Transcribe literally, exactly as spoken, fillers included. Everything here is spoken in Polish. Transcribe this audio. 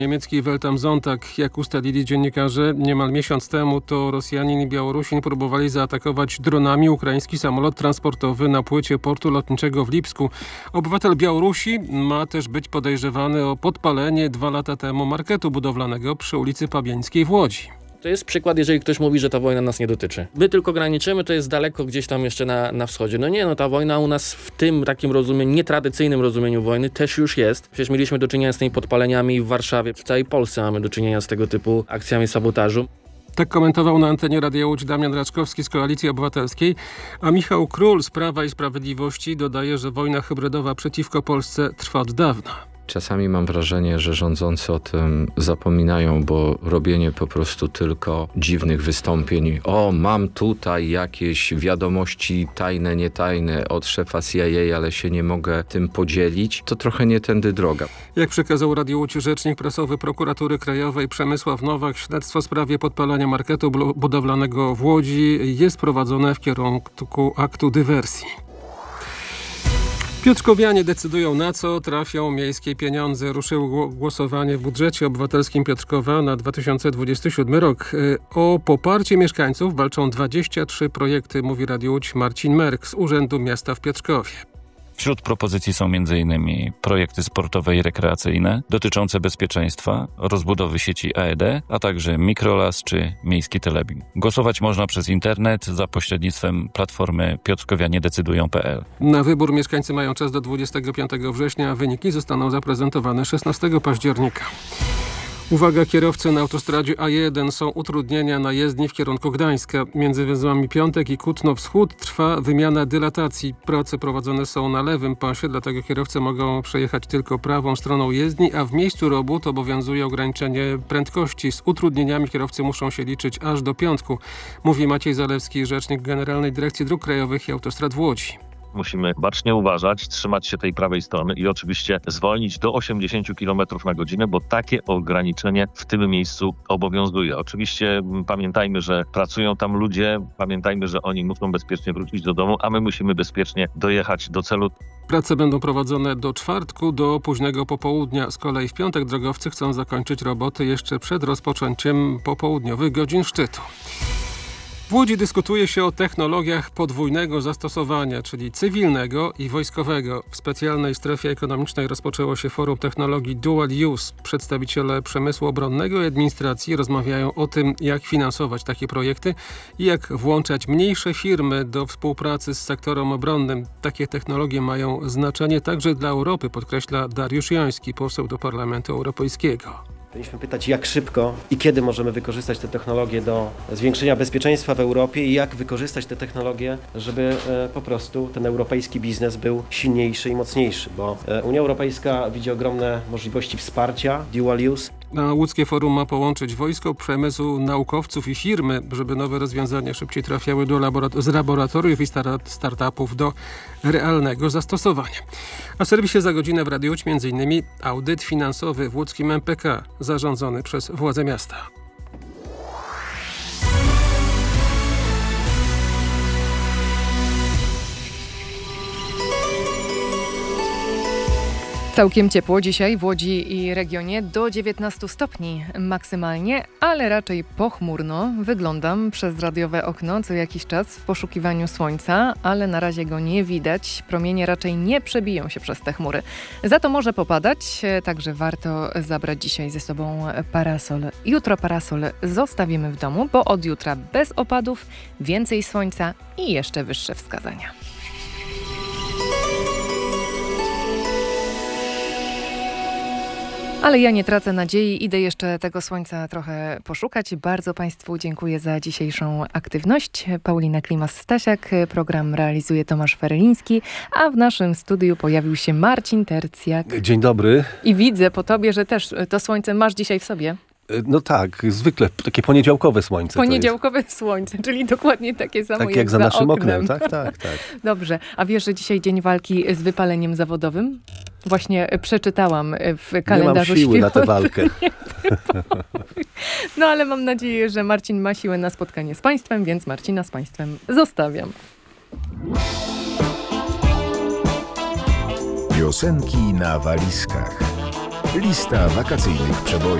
Niemiecki Welt am Sonntag, jak ustalili dziennikarze, niemal miesiąc temu to Rosjanin i Białorusin próbowali zaatakować dronami ukraiński samolot transportowy na płycie portu lotniczego w Lipsku. Obywatel Białorusi ma też być podejrzewany o podpalenie dwa lata temu marketu budowlanego przy ulicy Pabiańskiej w Łodzi. To jest przykład, jeżeli ktoś mówi, że ta wojna nas nie dotyczy. My tylko graniczymy, to jest daleko gdzieś tam jeszcze na, na wschodzie. No nie, no ta wojna u nas w tym takim rozumieniu, nietradycyjnym rozumieniu wojny też już jest. Przecież mieliśmy do czynienia z tymi podpaleniami w Warszawie. W całej Polsce mamy do czynienia z tego typu akcjami sabotażu. Tak komentował na antenie Radia Łódź Damian Raczkowski z Koalicji Obywatelskiej, a Michał Król z Prawa i Sprawiedliwości dodaje, że wojna hybrydowa przeciwko Polsce trwa od dawna. Czasami mam wrażenie, że rządzący o tym zapominają, bo robienie po prostu tylko dziwnych wystąpień. O, mam tutaj jakieś wiadomości tajne, nietajne od szefa C I A, ale się nie mogę tym podzielić. To trochę nie tędy droga. Jak przekazał Radiu Łódź rzecznik prasowy Prokuratury Krajowej Przemysław Nowak, śledztwo w sprawie podpalania marketu budowlanego w Łodzi jest prowadzone w kierunku aktu dywersji. Piotrkowianie decydują, na co trafią miejskie pieniądze. Ruszyło głosowanie w budżecie obywatelskim Piotrkowa na dwa tysiące dwudziesty siódmy rok. O poparcie mieszkańców walczą dwadzieścia trzy projekty, mówi Radiu Łódź Marcin Merk z Urzędu Miasta w Piotrkowie. Wśród propozycji są między innymi projekty sportowe i rekreacyjne dotyczące bezpieczeństwa, rozbudowy sieci A E D, a także mikrolas czy miejski telebim. Głosować można przez internet za pośrednictwem platformy piotrkowianie decydują kropka p l. Na wybór mieszkańcy mają czas do dwudziestego piątego września, a wyniki zostaną zaprezentowane szesnastego października. Uwaga, kierowcy na autostradzie A jeden, są utrudnienia na jezdni w kierunku Gdańska. Między węzłami Piątek i Kutno-Wschód trwa wymiana dylatacji. Prace prowadzone są na lewym pasie, dlatego kierowcy mogą przejechać tylko prawą stroną jezdni, a w miejscu robót obowiązuje ograniczenie prędkości. Z utrudnieniami kierowcy muszą się liczyć aż do piątku, mówi Maciej Zalewski, rzecznik Generalnej Dyrekcji Dróg Krajowych i Autostrad w Łodzi. Musimy bacznie uważać, trzymać się tej prawej strony i oczywiście zwolnić do osiemdziesiąt kilometrów na godzinę, bo takie ograniczenie w tym miejscu obowiązuje. Oczywiście pamiętajmy, że pracują tam ludzie, pamiętajmy, że oni muszą bezpiecznie wrócić do domu, a my musimy bezpiecznie dojechać do celu. Prace będą prowadzone do czwartku, do późnego popołudnia. Z kolei w piątek drogowcy chcą zakończyć roboty jeszcze przed rozpoczęciem popołudniowych godzin szczytu. W Łodzi dyskutuje się o technologiach podwójnego zastosowania, czyli cywilnego i wojskowego. W specjalnej strefie ekonomicznej rozpoczęło się forum technologii Dual Use. Przedstawiciele przemysłu obronnego i administracji rozmawiają o tym, jak finansować takie projekty i jak włączać mniejsze firmy do współpracy z sektorem obronnym. Takie technologie mają znaczenie także dla Europy, podkreśla Dariusz Joński, poseł do Parlamentu Europejskiego. Powinniśmy pytać, jak szybko i kiedy możemy wykorzystać te technologie do zwiększenia bezpieczeństwa w Europie i jak wykorzystać te technologie, żeby e, po prostu ten europejski biznes był silniejszy i mocniejszy, bo e, Unia Europejska widzi ogromne możliwości wsparcia dual use. Na łódzkie forum ma połączyć wojsko, przemysł, naukowców i firmy, żeby nowe rozwiązania szybciej trafiały do laborat- z laboratoriów i start- startupów do realnego zastosowania. A w serwisie za godzinę w Radiu Łódź między innymi audyt finansowy w łódzkim M P K zarządzony przez władze miasta. Całkiem ciepło dzisiaj w Łodzi i regionie, do dziewiętnastu stopni maksymalnie, ale raczej pochmurno. Wyglądam przez radiowe okno co jakiś czas w poszukiwaniu słońca, ale na razie go nie widać. Promienie raczej nie przebiją się przez te chmury. Za to może popadać, także warto zabrać dzisiaj ze sobą parasol. Jutro parasol zostawimy w domu, bo od jutra bez opadów, więcej słońca i jeszcze wyższe wskazania. Ale ja nie tracę nadziei, idę jeszcze tego słońca trochę poszukać. Bardzo Państwu dziękuję za dzisiejszą aktywność. Paulina Klimas-Stasiak, program realizuje Tomasz Feryliński, a w naszym studiu pojawił się Marcin Tercjak. Dzień dobry. I widzę po tobie, że też to słońce masz dzisiaj w sobie. No tak, zwykle takie poniedziałkowe słońce. Poniedziałkowe słońce, czyli dokładnie takie samo tak jak, jak za, za naszym oknem. oknem. Tak, tak, tak. Dobrze, a wiesz, że dzisiaj dzień walki z wypaleniem zawodowym? Właśnie przeczytałam w kalendarzu nie mam siły świąt. na tę walkę. No ale mam nadzieję, że Marcin ma siłę na spotkanie z Państwem, więc Marcina z Państwem zostawiam. Piosenki na walizkach. Lista wakacyjnych przebojów.